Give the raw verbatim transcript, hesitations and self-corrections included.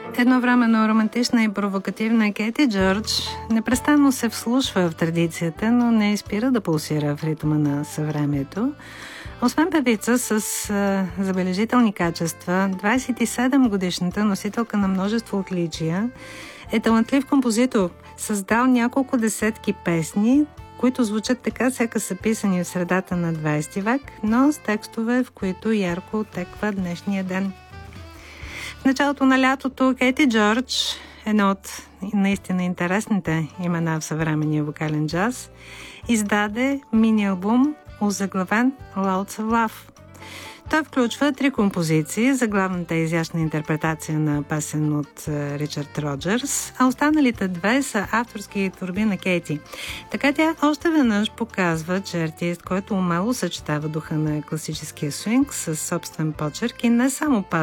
Едновременно романтична и провокативна Кейти Джордж непрестанно се вслушва в традицията, но не спира да пулсира в ритъма на съвремието. Освен певица с а, забележителни качества, двадесет и седем годишната носителка на множество отличия е талантлив композитор, създал няколко десетки песни, които звучат така, сякаш са писани в средата на двадесети век, но с текстове, в които ярко отеква днешния ден. В началото на лятото Кейти Джордж, едно от наистина интересните имена в съвременния вокален джаз, издаде мини-албум, озаглавен Loads of Love. Той включва три композиции, заглавната е изящна интерпретация на песен от Ричард Роджерс, а останалите две са авторски творби на Кейти. Така тя още веднъж показва, че артист, който умело съчетава духа на класическия свинг с собствен почерк и не само